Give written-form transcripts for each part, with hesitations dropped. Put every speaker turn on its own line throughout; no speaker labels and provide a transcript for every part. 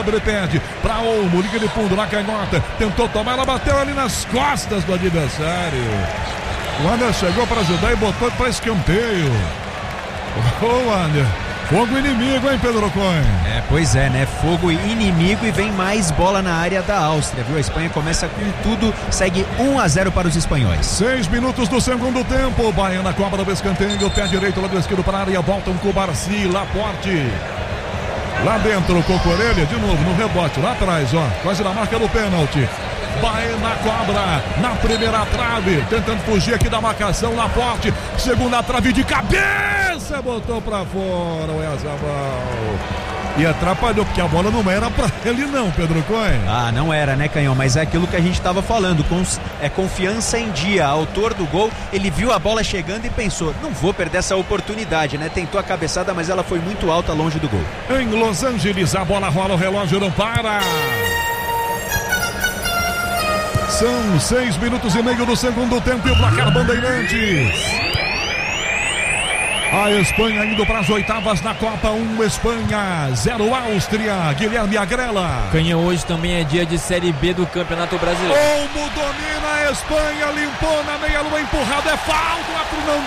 Pedri perde pra Olmo, liga de fundo na canhota, tentou tomar, ela bateu ali nas costas do adversário. O Wander chegou para ajudar e botou para escanteio. Ô Wander, fogo inimigo, hein, Pedro Cohen?
Pois é, né? Fogo inimigo e vem mais bola na área da Áustria, viu? A Espanha começa com tudo, segue 1-0 para os espanhóis.
6 minutos do segundo tempo, Baena cobra do escanteio, pé direito, lado esquerdo para a área, voltam com o Barci, Laporte. Lá dentro, Cocorelha, de novo, no rebote, lá atrás, ó, quase na marca do pênalti. Baena cobra na primeira trave, tentando fugir aqui da marcação, Laporte, segunda trave de cabeça, botou pra fora o Oyarzabal. E atrapalhou, porque a bola não era pra ele não, Pedro Cohen.
Não era, né, Canhão? Mas é aquilo que a gente tava falando, confiança em dia. Autor do gol, ele viu a bola chegando e pensou, não vou perder essa oportunidade, né? Tentou a cabeçada, mas ela foi muito alta, longe do gol.
Em Los Angeles, a bola rola, o relógio não para. São 6 minutos e meio do segundo tempo e o placar Bandeirantes. A Espanha indo para as oitavas na Copa, 1 Espanha, 0 Áustria. Guilherme Agrela.
Canhão, hoje também é dia de Série B do Campeonato Brasileiro.
Olmo domina a Espanha, limpou na meia-lua, empurrado, é falta, o árbitro não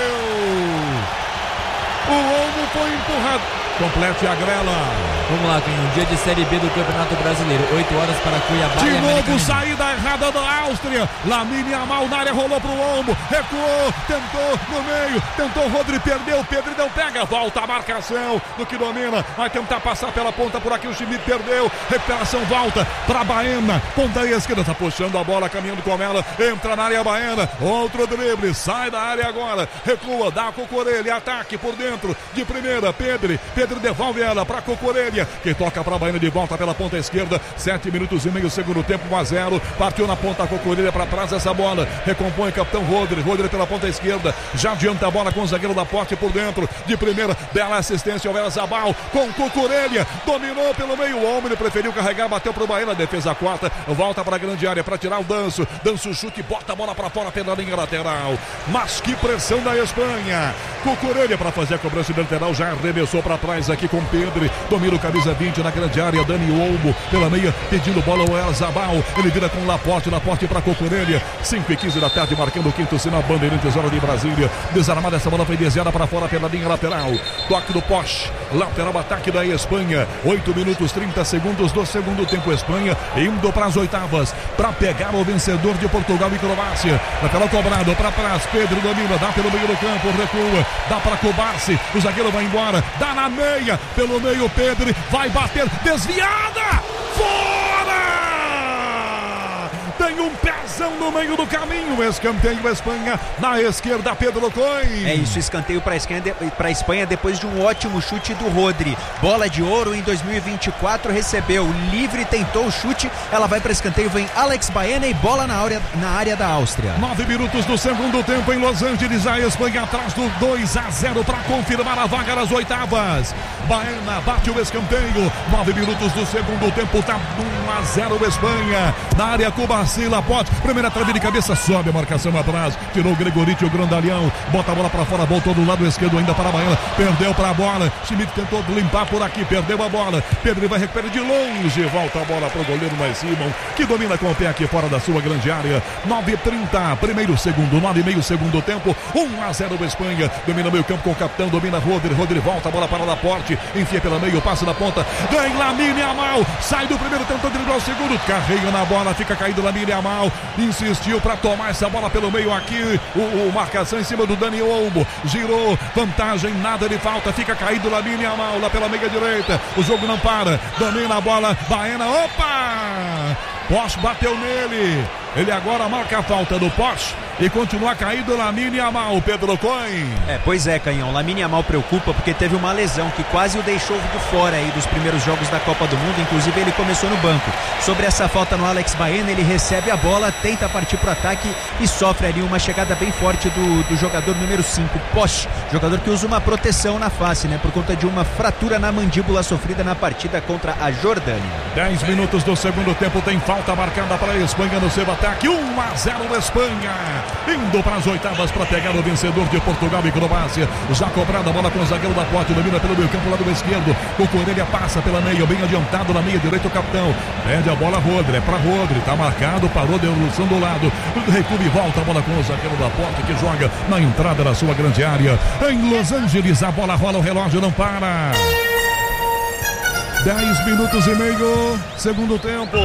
deu. O Olmo foi empurrado. Complete a Grela.
Vamos lá, Canhão, dia de Série B do Campeonato Brasileiro, 8 horas para Cuiabá.
De novo, saída errada da Áustria. Lamine Yamal na área, rolou pro Olmo, recuou, tentou no meio, tentou, Rodri perdeu, Pedri não pega, volta a marcação do que domina, vai tentar passar pela ponta por aqui, o Schmidt perdeu, recuperação, volta pra Baena, ponta aí esquerda, tá puxando a bola, caminhando com ela, entra na área Baena, outro drible, sai da área agora, recua, dá a Cocorelha, ataque por dentro, de primeira, Pedri devolve ela pra Cocorelha, que toca pra Baena de volta pela ponta esquerda, 7 minutos e meio, segundo tempo, 1-0, partiu na ponta a Cocorelha pra trás essa bola, recompõe o capitão Rodri pela ponta esquerda, já adianta a bola com o zagueiro da Porte por dentro, de primeira, bela assistência ao Oyarzabal, com Cocorelha, dominou pelo meio, o homem, ele preferiu carregar, bateu pro Baena, defesa quarta, volta pra grande área pra tirar o Danço chute, bota a bola pra fora pela linha lateral, mas que pressão da Espanha, Cocorelha pra fazer a cobrança de lateral, já arremessou pra trás aqui com Pedri, domina o camisa 20 na grande área, Dani Olmo pela meia, pedindo bola ao Oyarzabal, ele vira com Laporte para Cocorelha, 5:15 da tarde, marcando o quinto sinal, Bandeirantes, hora de Brasília, desarmada essa bola, foi desviada para fora pela linha lateral, toque do Posch, lateral ataque da Espanha, 8 minutos 30 segundos do segundo tempo, Espanha indo para as oitavas, para pegar o vencedor de Portugal e Croácia, lateral cobrado para trás, Pedro domina, dá pelo meio do campo, recua, dá para Kobarsi, o zagueiro vai embora, dá na meia, pelo meio Pedro, vai bater, desviada, fora! Tem um pezão no meio do caminho, escanteio Espanha, na esquerda Pedro Cohen.
É isso, escanteio para a Espanha depois de um ótimo chute do Rodri, bola de ouro em 2024, recebeu livre, tentou o chute, ela vai para escanteio, vem Alex Baena e bola na área da Áustria.
9 minutos do segundo tempo em Los Angeles, a Espanha atrás do 2-0 para confirmar a vaga nas oitavas. Baena bate o escanteio, 9 minutos do segundo tempo, tá 1-0 Espanha, na área Kobarsi, Laporte, primeira trave de cabeça, sobe a marcação atrás, tirou o Gregoriti, o grandalhão, bota a bola pra fora, voltou do lado esquerdo ainda para a Baena, perdeu pra bola, Schmidt tentou limpar por aqui, perdeu a bola, Pedro vai recuperar de longe, volta a bola pro goleiro mais Simon, que domina com o pé aqui fora da sua grande área, 9:30, primeiro segundo, 9,5 segundo tempo, 1-0 Espanha, domina meio campo com o capitão, domina Rodri volta a bola para Laporte, enfia pela meio, passa na ponta, vem Lamine Yamal, sai do primeiro, tentou driblar o segundo, carrega na bola, fica caído Lamine Yamal, insistiu para tomar essa bola pelo meio aqui, o marcação em cima do Dani Olmo, girou, vantagem, nada de falta, fica caído Lamine Yamal lá pela meia direita, o jogo não para, domina a bola, Baena, opa! Posch bateu nele, ele agora marca a falta do Posch e continua caído Lamine Yamal, Pedro Cohen.
Pois é, Canhão, Lamine Yamal preocupa porque teve uma lesão que quase o deixou de fora aí dos primeiros jogos da Copa do Mundo, inclusive ele começou no banco. Sobre essa falta no Alex Baena, ele recebe a bola, tenta partir para o ataque e sofre ali uma chegada bem forte do jogador número 5, Posch, jogador que usa uma proteção na face, né, por conta de uma fratura na mandíbula sofrida na partida contra a Jordânia.
10 minutos do segundo tempo, tem falta marcada para a Espanha no seu ataque. 1-0 Espanha, indo para as oitavas para pegar o vencedor de Portugal e Croácia. Já cobrada a bola com o zagueiro da Porte, domina pelo meio campo, lado esquerdo. O Corelha passa pela meia, bem adiantado na meia direita o capitão. Pede a bola Rodri, é para Rodri, tá marcado, parou, devolução do lado. Recua e volta a bola com o zagueiro da Porte, que joga na entrada da sua grande área. Em Los Angeles, a bola rola, o relógio não para. 10 minutos e meio, segundo tempo.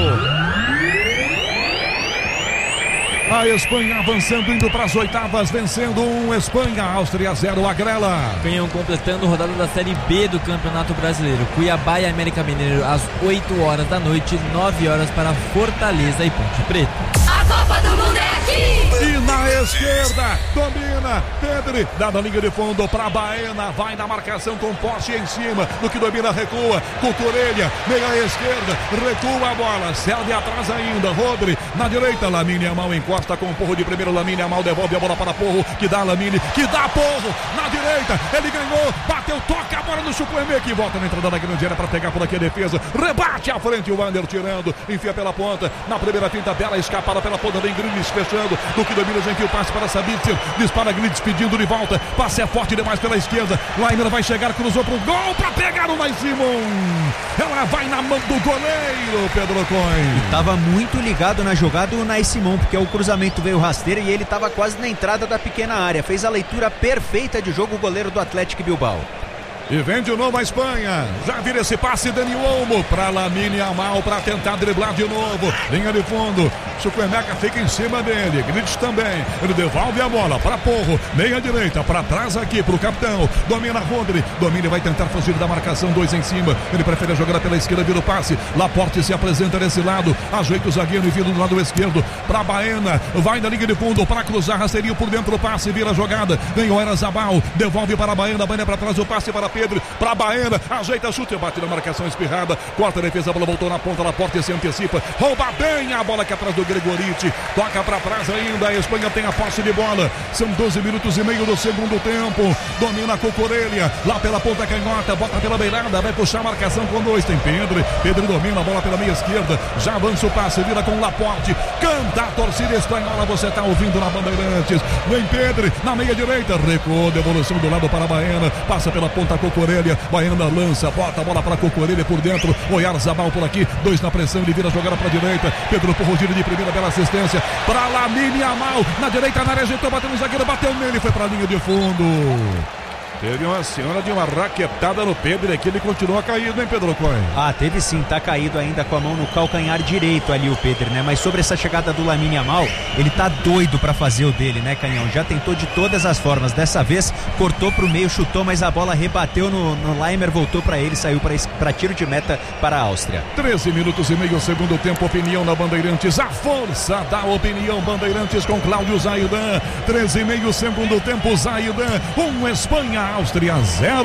A Espanha avançando, indo para as oitavas, vencendo Espanha, Áustria 0, Agrela.
Canhão completando a rodada da Série B do Campeonato Brasileiro. Cuiabá e América Mineiro às 8 horas da noite, 9 horas para Fortaleza e Ponte Preta.
A Copa do Mundo é aqui!
E na esquerda, domina Pedri, dá na linha de fundo para Baena, vai na marcação com poste em cima, no que domina, recua, Cucurella, meia esquerda, recua a bola, serve atrás ainda, Rodri, na direita, Lamine Yamal encosta com o Porro de primeiro, Lamine Yamal devolve a bola para Porro, que dá Lamine, que dá Porro, na direita, ele ganhou, bateu, toca a bola no Chukwuemeka, que volta na entrada da grande área para pegar por aqui a defesa, rebate à frente, o Wander tirando, enfia pela ponta, na primeira finta, bela escapada pela ponta, vem Grealish fechando, no que domina, já enfia o passe para Sabitzer, dispara Grealish pedindo de volta, passe é forte demais pela esquerda, Laimer vai chegar, cruzou pro gol para pegar o Nai Simon, ela vai na mão do goleiro, Pedro Coin.
E tava muito ligado na jogada o Nai Simon, porque o cruzamento veio rasteiro e ele tava quase na entrada da pequena área, fez a leitura perfeita de jogo o goleiro do Atlético Bilbao.
E vem de novo a Espanha. Já vira esse passe Dani Olmo para Lamine Yamal para tentar driblar de novo. Linha de fundo. Chukwuemeka fica em cima dele. Grealish também. Ele devolve a bola para Porro. Meia direita para trás aqui para o capitão. Domina Rodri. Domina e vai tentar fugir da marcação. 2 em cima. Ele prefere jogar pela esquerda. Vira o passe. Laporte se apresenta desse lado. Ajeita o zagueiro e vira do lado esquerdo para Baena. Vai na linha de fundo para cruzar. Rasteirinho por dentro do passe. Vira a jogada. Vem o Erazabal. Devolve para Baena. Baena para trás. O passe para Pedro, para Baena, ajeita, chute, bate na marcação espirrada, corta a defesa, a bola voltou na ponta, Laporte se antecipa, rouba bem a bola aqui atrás do Gregoriti, toca para trás ainda, a Espanha tem a posse de bola, são 12 minutos e meio do segundo tempo, domina a Cucurella, lá pela ponta canhota, bota pela beirada, vai puxar a marcação com 2, tem Pedro domina a bola pela meia esquerda, já avança o passe, vira com o Laporte, canta a torcida espanhola, você está ouvindo na Bandeirantes, vem Pedro, na meia direita, recuou, devolução do lado para Baena, passa pela ponta Cucurella, Baena lança, bota a bola para Cucurella por dentro, Oyarzabal por aqui, 2 na pressão, ele vira a jogada para a direita, Pedro Porro gira de primeira, bela assistência para Lamine Yamal, na direita, na área, ajeitou, bateu no zagueiro, bateu nele, foi para a linha de fundo. Teve uma senhora de uma raquetada no Pedro aqui, ele continua caído, hein, Pedro Coin?
Ah, teve sim, tá caído ainda com a mão no calcanhar direito ali o Pedro, né? Mas sobre essa chegada do Lamine Yamal, ele tá doido pra fazer o dele, né, Canhão? Já tentou de todas as formas, dessa vez cortou pro meio, chutou, mas a bola rebateu no Laimer, voltou pra ele, saiu pra tiro de meta para a Áustria.
13 minutos e meio, segundo tempo, opinião na Bandeirantes, a força da opinião, Bandeirantes com Cláudio Zaidan, 13 e meio, segundo tempo, Zaidan, Espanha, Áustria 0.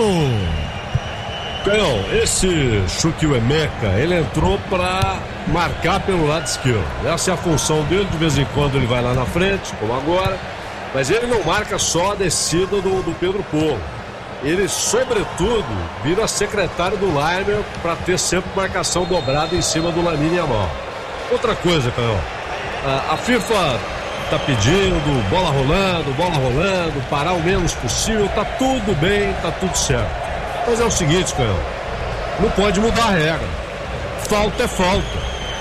Canhão, esse Chukwuemeka, ele entrou para marcar pelo lado esquerdo. Essa é a função dele, de vez em quando ele vai lá na frente, como agora, mas ele não marca só a descida do Pedro Porro. Ele, sobretudo, vira secretário do Laimer para ter sempre marcação dobrada em cima do Lamine Yamal. Outra coisa, Canhão, a FIFA tá pedindo bola rolando, parar o menos possível, tá tudo bem, tá tudo certo. Mas é o seguinte, Canhão, não pode mudar a regra. Falta é falta.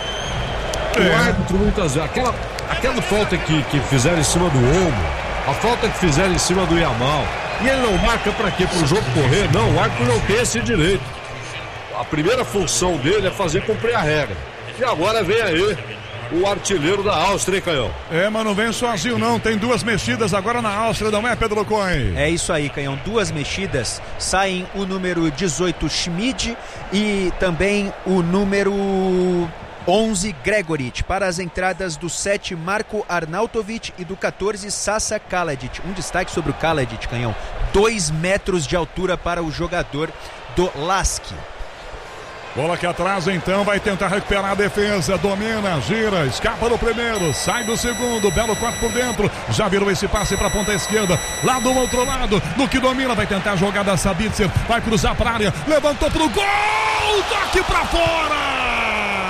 O árbitro muitas vezes, aquela falta que fizeram em cima do Olmo, a falta que fizeram em cima do Yamal, e ele não marca pra quê? Pro jogo correr? Não, o árbitro não tem esse direito. A primeira função dele é fazer cumprir a regra. E agora vem aí o artilheiro da Áustria, hein, Canhão?
Mas não vem sozinho não, tem 2 mexidas agora na Áustria, não é, Pedro Coin?
É isso aí, Canhão, 2 mexidas, saem o número 18 Schmid e também o número 11 Gregorich, para as entradas do 7 Marko Arnautovic e do 14 Sasa Kaladic. Um destaque sobre o Kaladic, Canhão, 2 metros de altura para o jogador do Lask.
Bola aqui atrás, então, vai tentar recuperar a defesa, domina, gira, escapa do primeiro, sai do segundo, belo corte por dentro, já virou esse passe para a ponta esquerda, lá do outro lado, no que domina, vai tentar a jogada Sabitzer, vai cruzar para a área, levantou pro gol, toque para fora!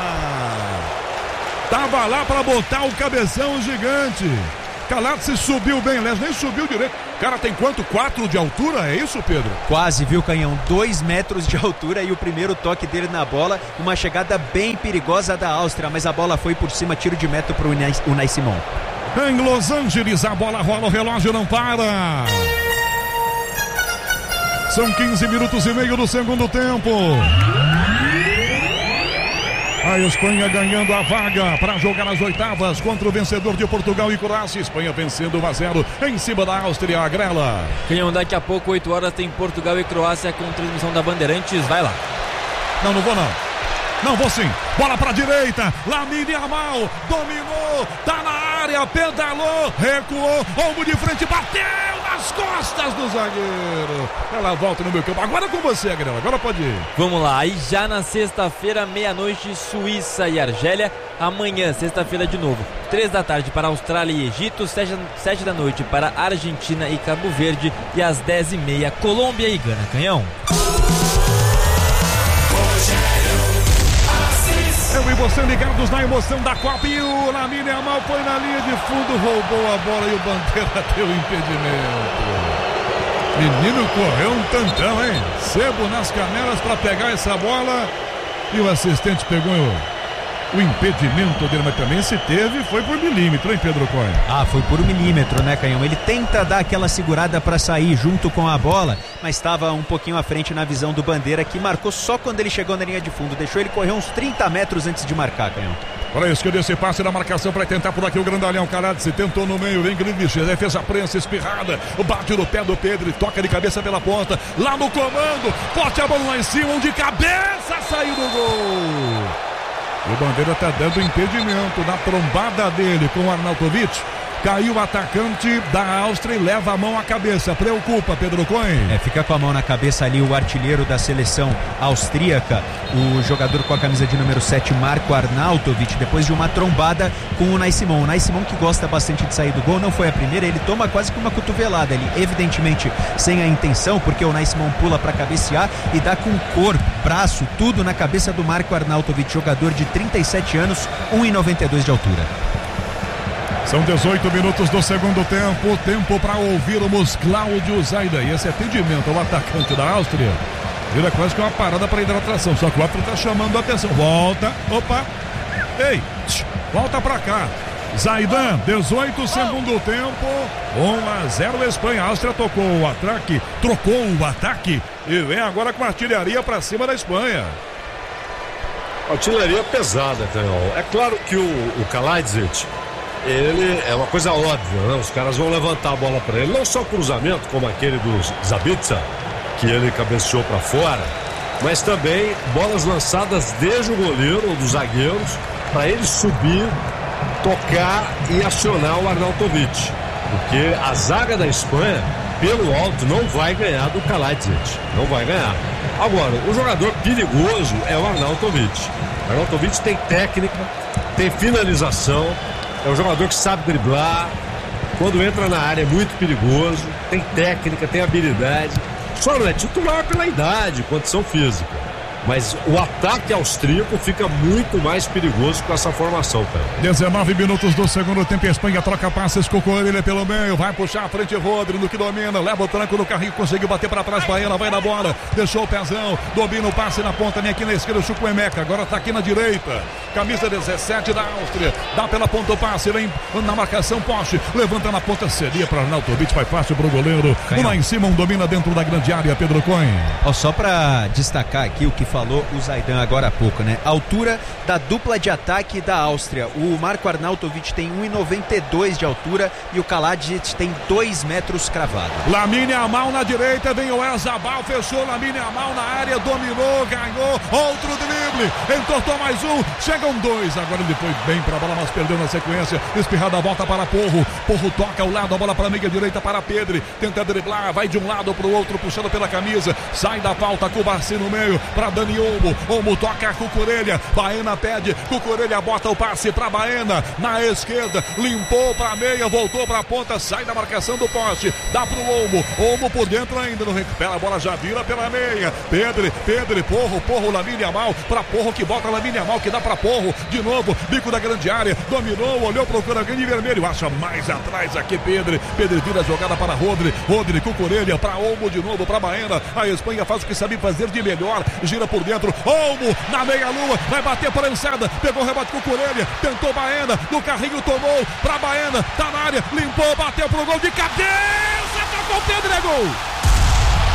Tava lá pra botar o cabeção gigante. Kalatze subiu bem, aliás, nem subiu direito. Cara, tem quanto? 4 de altura? É isso, Pedro?
Quase, viu, Canhão? 2 metros de altura e o primeiro toque dele na bola. Uma chegada bem perigosa da Áustria, mas a bola foi por cima, tiro de meta pro Unai Simon.
Em Los Angeles, a bola rola, o relógio não para. São 15 minutos e meio do segundo tempo. A Espanha ganhando a vaga para jogar as oitavas contra o vencedor de Portugal e Croácia. Espanha vencendo 1-0 em cima da Áustria, a Grela.
Canhão, daqui a pouco, 8 horas, tem Portugal e Croácia com transmissão da Bandeirantes. Vai lá.
Não vou não. Não vou sim. Bola pra direita. Lamine Yamal dominou. Tá na área. Pedalou. Recuou. Olmo de frente. Bateu nas costas do zagueiro. Ela volta no meio campo. Agora com você, Grela. Agora pode ir.
Vamos lá. Aí já na sexta-feira, meia-noite, Suíça e Argélia. Amanhã, sexta-feira de novo. 3 da tarde para Austrália e Egito. 7 da noite para Argentina e Cabo Verde. E às 10h30, Colômbia e Gana. Canhão.
Eu e você ligados na emoção da Copa, e o Lamine Yamal foi na linha de fundo, roubou a bola e o Bandeira deu impedimento. Menino correu um tantão, hein? Sebo nas canelas para pegar essa bola e o assistente pegou o impedimento dele, mas também se teve, foi por milímetro, hein, Pedro Coelho?
Ah, foi por 1 milímetro, né, Canhão? Ele tenta dar aquela segurada para sair junto com a bola, mas estava um pouquinho à frente na visão do Bandeira, que marcou só quando ele chegou na linha de fundo. Deixou ele correr uns 30 metros antes de marcar, Canhão.
Olha isso, que desse passe da marcação para tentar por aqui o grandalhão. Kalatze tentou no meio, vem Grealish, defesa prensa, espirrada, bate no pé do Pedro e toca de cabeça pela ponta, lá no comando, forte a bola lá em cima, de cabeça saiu do gol. O Bandeira tá dando impedimento na trombada dele com o Arnautovic. Caiu o atacante da Áustria e leva a mão à cabeça. Preocupa, Pedro Cohen.
Fica com a mão na cabeça ali o artilheiro da seleção austríaca, o jogador com a camisa de número 7, Marco Arnautovic, depois de uma trombada com o Unai Simon. O Unai Simon, que gosta bastante de sair do gol, não foi a primeira, ele toma quase que uma cotovelada. Ele, evidentemente, sem a intenção, porque o Unai Simon pula para cabecear e dá com o corpo, braço, tudo na cabeça do Marco Arnautovic, jogador de 37 anos, 1,92 de altura.
São 18 minutos do segundo tempo, tempo para ouvirmos Cláudio Zaidan. E esse atendimento ao atacante da Áustria vira quase que uma parada para hidratação, só que o árbitro está chamando a atenção. Volta, opa, ei, volta para cá. Zaidan, 18 segundo tempo, 1-0 Espanha. A Áustria trocou o ataque e vem agora com artilharia para cima da Espanha.
Artilharia pesada, Canhão. É claro que o Kalatze, ele é uma coisa óbvia, né? Os caras vão levantar a bola para ele, não só cruzamento como aquele do Zabitsa, que ele cabeceou para fora, mas também bolas lançadas desde o goleiro ou dos zagueiros para ele subir, tocar e acionar o Arnautovic, porque a zaga da Espanha pelo alto não vai ganhar do Kalatze, não vai ganhar. Agora, o jogador perigoso é o Arnautovic. O Arnautovic tem técnica, tem finalização, é um jogador que sabe driblar, quando entra na área é muito perigoso, tem técnica, tem habilidade, só não é titular pela idade, condição física. Mas o ataque austríaco fica muito mais perigoso com essa formação, cara.
19 minutos do segundo tempo, a Espanha troca passes com o Corelha pelo meio, vai puxar a frente Rodri no que domina, leva o tranco no carrinho, conseguiu bater para trás, Baena vai na bola, deixou o pezão, domina o passe na ponta, vem aqui na esquerda, o Chukwuemeka, agora tá aqui na direita, camisa 17 da Áustria, dá pela ponta o passe, vem na marcação, Poste, levanta na ponta, seria para Arnautovic, vai fácil pro goleiro, lá em cima, domina dentro da grande área, Pedro Cohen.
Só para destacar aqui o que falou o Zaidan agora há pouco, né? Altura da dupla de ataque da Áustria. O Marco Arnautovic tem 1,92 de altura e o Kalatze tem 2 metros cravado.
Lamine Yamal na direita, vem o Erzabal, fechou Lamine Yamal na área, dominou, ganhou, outro drible, entortou mais um, chegam 2, agora ele foi bem para a bola, mas perdeu na sequência, espirrada, volta para Porro, Porro toca ao lado, a bola para a meia direita para Pedri, tenta driblar, vai de um lado para o outro, puxando pela camisa, sai da falta, Cubarsi no meio, para Dani Olmo toca a Cucurella, Baena pede, Cucurella bota o passe para Baena, na esquerda, limpou para a meia, voltou para a ponta, sai da marcação do poste, dá para o Olmo por dentro ainda, não recupera a bola, já vira pela meia, Pedri, Porro, Lamine Yamal, para pra Porro, que bota Lamine Yamal, que dá pra Porro, de novo, bico da grande área, dominou, olhou, procura grande vermelho, acha mais atrás aqui Pedro vira a jogada para Rodri Cucurella, pra Olmo de novo, pra Baena, a Espanha faz o que sabe fazer de melhor, gira por dentro, Olmo na meia-lua, vai bater para a lançada, pegou o rebate Cucurella, tentou Baena, no carrinho tomou, pra Baena, tá na área, limpou, bateu pro gol de cabeça, tocou o Pedro, é gol!